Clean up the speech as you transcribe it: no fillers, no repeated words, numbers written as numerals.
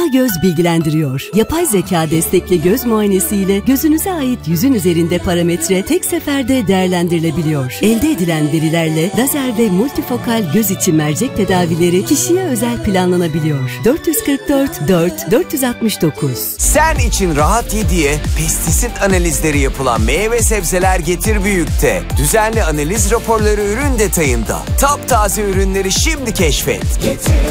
Göz bilgilendiriyor. Yapay zeka destekli göz muayenesiyle gözünüze ait yüzün üzerinde parametre tek seferde değerlendirilebiliyor. Elde edilen verilerle lazer ve multifokal göz içi mercek tedavileri kişiye özel planlanabiliyor. 444 4 469. Sen için rahat ye diye pestisit analizleri yapılan Meyve Sebzeler Getir Büyük'te. Düzenli analiz raporları ürün detayında. Taptaze ürünleri şimdi keşfet.